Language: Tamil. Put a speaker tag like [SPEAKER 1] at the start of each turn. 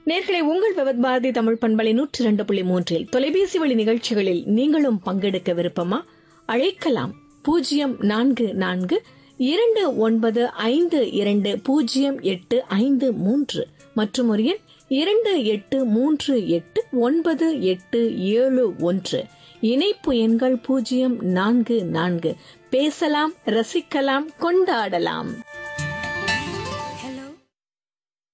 [SPEAKER 1] நேர்களை உங்கள் விவத் பாரதி தமிழ் பண்பலை 102.3 தொலைபேசி வழி நிகழ்ச்சிகளில் நீங்களும் பங்கெடுக்க விருப்பமா? அழைக்கலாம் 04952280853 மற்றும் ஒரு எண் 28389871. இணைப்பு எண்கள் 044. பேசலாம், ரசிக்கலாம், கொண்டாடலாம்.